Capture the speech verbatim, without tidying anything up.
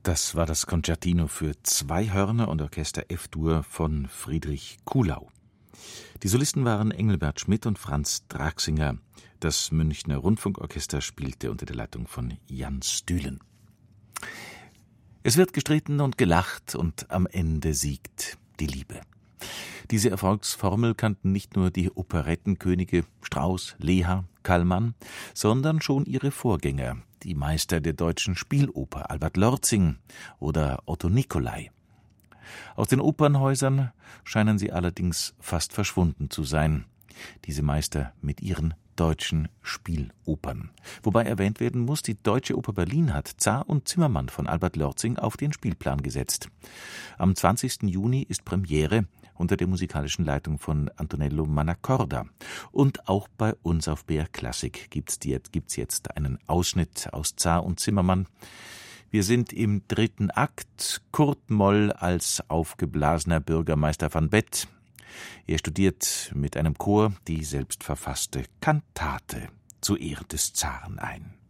Das war das Concertino für zwei Hörner und Orchester F-Dur von Friedrich Kuhlau. Die Solisten waren Engelbert Schmidt und Franz Draxinger. Das Münchner Rundfunkorchester spielte unter der Leitung von Jan Stühlen. Es wird gestritten und gelacht und am Ende siegt die Liebe. Diese Erfolgsformel kannten nicht nur die Operettenkönige Strauss, Leha, Kallmann, sondern schon ihre Vorgänger, die Meister der deutschen Spieloper Albert Lortzing oder Otto Nicolai. Aus den Opernhäusern scheinen sie allerdings fast verschwunden zu sein, diese Meister mit ihren deutschen Spielopern. Wobei erwähnt werden muss, die Deutsche Oper Berlin hat Zar und Zimmermann von Albert Lortzing auf den Spielplan gesetzt. Am zwanzigsten Juni ist Premiere unter der musikalischen Leitung von Antonello Mannacorda. Und auch bei uns auf B R Klassik gibt's jetzt, gibt's jetzt einen Ausschnitt aus Zar und Zimmermann. Wir sind im dritten Akt. Kurt Moll als aufgeblasener Bürgermeister van Beth. Er studiert mit einem Chor die selbstverfasste Kantate zu Ehren des Zaren ein.